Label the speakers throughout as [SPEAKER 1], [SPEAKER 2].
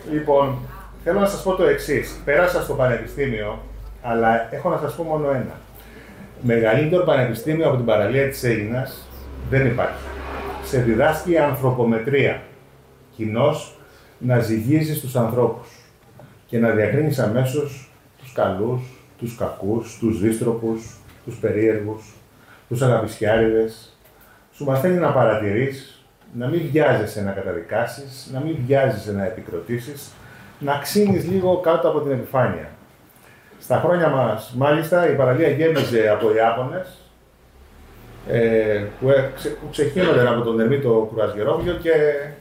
[SPEAKER 1] Λοιπόν, θέλω να σας πω το εξής. Πέρασα στο πανεπιστήμιο, αλλά έχω να σας πω μόνο ένα. Μεγαλύτερο πανεπιστήμιο από την παραλία της Αίγινας δεν υπάρχει. Σε διδάσκει ανθρωπομετρία. Κοινώς να ζυγίζεις τους ανθρώπους και να διακρίνεις αμέσως τους καλούς, τους κακούς, τους δύστροπους, τους περίεργους, τους αγαπησιάριδες. Σου μαθαίνει να παρατηρείς, να μην βιάζεσαι να καταδικάσεις, να μην βιάζεσαι να επικροτήσεις, να ξύνεις λίγο κάτω από την επιφάνεια. Στα χρόνια μας, μάλιστα, η παραλία γέμιζε από Ιάπωνες που ξεχύνονταν από τον Ερμήτο Κουρασγερόβιο και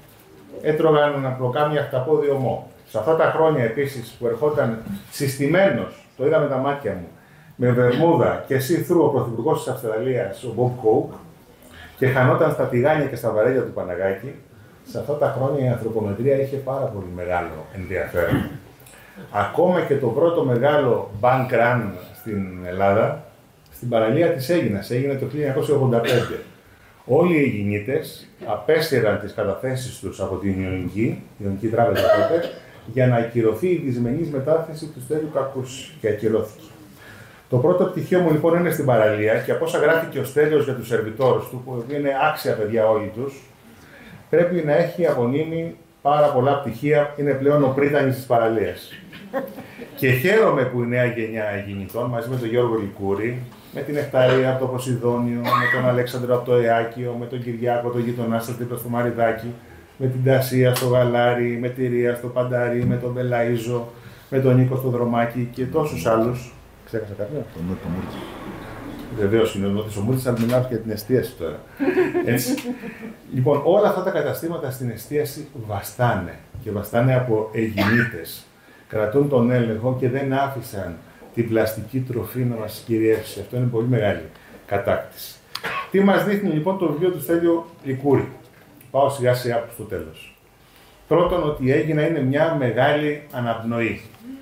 [SPEAKER 1] έτρωγαν απλοκάμια χταπόδι ομό. Σε αυτά τα χρόνια επίσης που ερχόταν συστημένος, το είδα με τα μάτια μου, με βερμούδα και see-through ο πρωθυπουργός της Αυστραλίας, ο Μπομπ Κόουκ, και χανόταν στα τηγάνια και στα βαρέλια του Παναγάκη, σε αυτά τα χρόνια η ανθρωπομετρία είχε πάρα πολύ μεγάλο ενδιαφέρον. Ακόμα και το πρώτο μεγάλο bank run στην Ελλάδα, στην παραλία της Αίγινας, έγινε το 1985. Όλοι οι Αιγινίτες απέσυραν τις καταθέσεις τους από την Ιωνική Τράπεζα τότε, για να ακυρωθεί η δυσμενής μετάθεση του Στέλιου Κακούση. Και ακυρώθηκε. Το πρώτο πτυχίο μου λοιπόν είναι στην παραλία και από όσα γράφει και ο Στέλιος για τους σερβιτόρους του, που είναι άξια παιδιά όλοι τους, πρέπει να έχει απονείμει πάρα πολλά πτυχία, είναι πλέον ο πρίτανης της παραλίας. Και χαίρομαι που η νέα γενιά Αιγινητών, μαζί με τον Γιώργο Λικούρη, με την Νεκταρία από το Ποσειδόνιο, με τον Αλέξανδρο από το Εάκιο, με τον Κυριάκο, τον γειτονά σας δίπλα στο Μαριδάκι, με την Τασία στο Γαλάρι, με τη Ρία στο Πανταρί, με τον Μπελαΐζο, με τον Νίκο στο Δρομάκι και τόσους άλλους. Ξέχασα κάποιον?
[SPEAKER 2] Τον Νότο Μούρτζη.
[SPEAKER 1] Βεβαίως είναι ο Νότος ο Μούρτζης, αλλά μιλάω για την εστίαση τώρα. Έτσι. Λοιπόν, όλα αυτά τα καταστήματα στην εστίαση βαστάνε και βαστάνε από Αιγινίτες. Κρατούν τον έλεγχο και δεν άφησαν την πλαστική τροφή να μας κυριεύσει. Αυτό είναι πολύ μεγάλη κατάκτηση. Τι μας δείχνει λοιπόν το βιβλίο του Στέλιο Λικούρη? Πάω σιγά σιγά προς το τέλος. Πρώτον, ότι η Αίγινα είναι μια μεγάλη αναπνοή.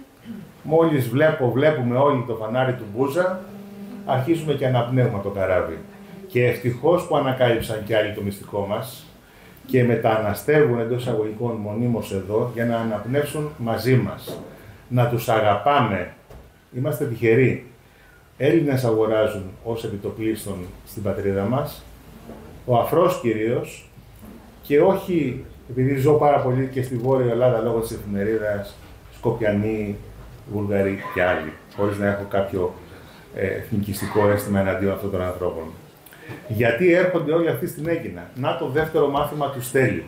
[SPEAKER 1] Μόλις βλέπουμε όλοι το φανάρι του Μπούζα, αρχίζουμε και αναπνέουμε το καράβι. Και ευτυχώς που ανακάλυψαν κι άλλοι το μυστικό μας και μεταναστεύουν εντός εισαγωγικών μονίμως εδώ για να αναπνεύσουν μαζί μας. Να τους αγαπάμε. Είμαστε τυχεροί. Έλληνες αγοράζουν ως επιτοπλίστων στην πατρίδα μας, ο αφρός κυρίως, και όχι επειδή ζω πάρα πολύ και στη Βόρεια Ελλάδα λόγω της εφημερίδας, Σκοπιανοί, Βουλγαροί και άλλοι, χωρίς να έχω κάποιο εθνικιστικό αίσθημα εναντίον αυτών των ανθρώπων. Γιατί έρχονται όλοι αυτοί στην Αίγινα? Να το δεύτερο μάθημα του Στέλιου.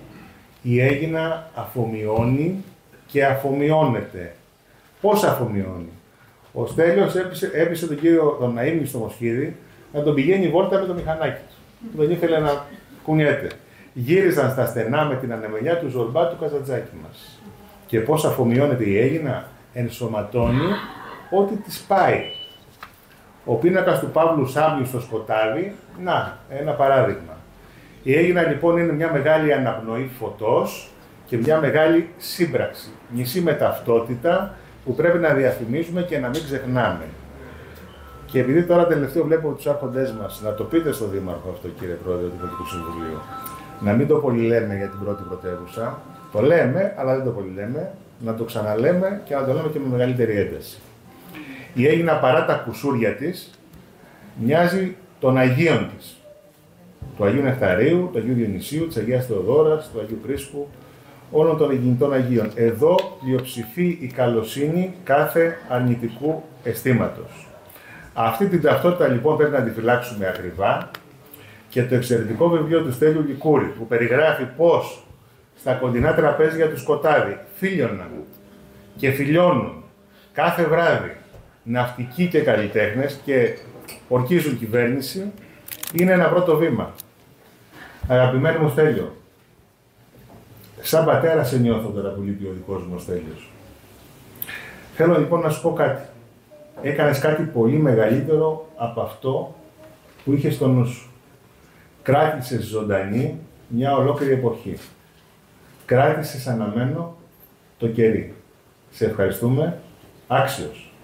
[SPEAKER 1] Η Αίγινα αφομοιώνει και αφομοιώνεται. Πώς αφομοιώνει? Ο Στέλιος έπεισε τον κύριο τον Ναΐμι στο Μοσχίδι να τον πηγαίνει βόλτα με το μηχανάκι του. Δεν ήθελε να κουνιέται. Γύριζαν στα στενά με την ανεμελιά του Ζορμπά του Καζαντζάκη μας. Και πώς αφομοιώνεται η Αίγινα? Ενσωματώνει ό,τι της πάει. Ο πίνακας του Παύλου Σάμιου στο σκοτάδι, να, ένα παράδειγμα. Η Αίγινα λοιπόν είναι μια μεγάλη αναπνοή φωτός και μια μεγάλη σύμπραξη. Μισή με ταυτότητα που πρέπει να διαφημίζουμε και να μην ξεχνάμε. Και επειδή τώρα τελευταίο βλέπω τους άρχοντές μας, να το πείτε στον Δήμαρχο αυτό, κύριε Πρόεδρε του Δημοτικού Συμβουλίου, να μην το πολυλέμε για την πρώτη πρωτεύουσα. Το λέμε, αλλά δεν το πολυλέμε. Να το ξαναλέμε και να το λέμε και με μεγαλύτερη ένταση. Η Αίγινα, παρά τα κουσούρια της, μοιάζει των Αγίων της. Του Αγίου Νεκταρίου, του Αγίου Διονυσίου, της Αγίας Θεοδόρας, του Αγίου Πρίσκου, όλων των Αιγινητών Αγίων. Εδώ πλειοψηφεί η καλοσύνη κάθε αρνητικού αισθήματος. Αυτή την ταυτότητα λοιπόν πρέπει να τη φυλάξουμε ακριβά, και το εξαιρετικό βιβλίο του Στέλιου Λικούρη, που περιγράφει πώς στα κοντινά τραπέζια του Σκοτάδι φίλιωναν και φιλιώνουν κάθε βράδυ ναυτικοί και καλλιτέχνες και ορκίζουν κυβέρνηση, είναι ένα πρώτο βήμα. Αγαπημένο μου Στέλιο, σαν πατέρα σε νιώθω τώρα που λείπει ο δικός μου ο Στέλιος. Θέλω λοιπόν να σου πω κάτι. Έκανες κάτι πολύ μεγαλύτερο από αυτό που είχες στο νου σου. Κράτησες ζωντανή μια ολόκληρη εποχή. Κράτησες αναμένο το κερί. Σε ευχαριστούμε. Άξιος.